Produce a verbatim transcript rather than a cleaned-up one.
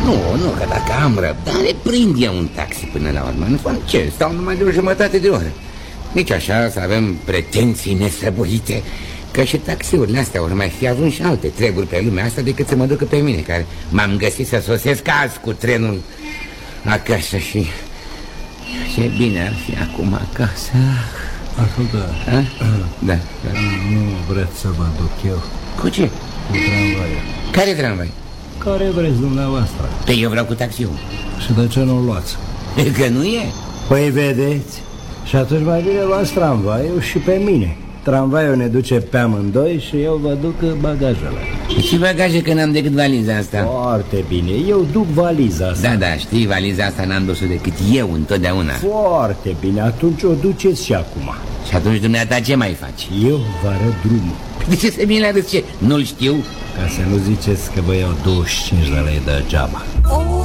Nu, nu, că dacă am răbdare, prind eu un taxi până la urmă. Nu fac ce, stau numai de o jumătate de oră. Nici așa să avem pretenții nesăbuite, că și taxiurile astea ori mai fi avut și alte treburi pe lumea asta decât să mă ducă pe mine, care m-am găsit să sosesc azi cu trenul acasă. Și ce bine ar fi acum acasă. Ascultă, da. Nu vreți să vă duc eu cu ce? Cu tramvaiul. Care tramvai? Care vreți dumneavoastră. Pe eu vreau cu taxiul. Și de ce nu-l luați? Că nu e. Păi vedeți. Și atunci mai bine luați tramvaiul și pe mine. Tramvaiul ne duce pe amândoi și eu vă duc bagajele. Și bagaje, că n-am decât valiza asta. Foarte bine, eu duc valiza asta. Da, da, știi, valiza asta n-am dus-o decât eu întotdeauna. Foarte bine, atunci o duceți și acum. Și atunci dumneata ce mai faci? Eu vă arăt drumul. De ce să vin la râs, ce? Nu-l știu? Ca să nu ziceți că vă iau douăzeci și cinci de lei degeaba.